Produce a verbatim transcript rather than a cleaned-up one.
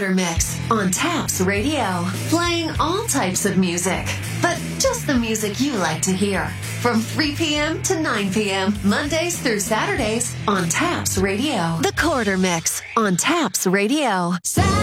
Quarter Mix on Taps Radio. Playing all types of music, but just the music you like to hear. From three p.m. to nine p.m. Mondays through Saturdays on Taps Radio. The Quarter Mix on Taps Radio. Saturday.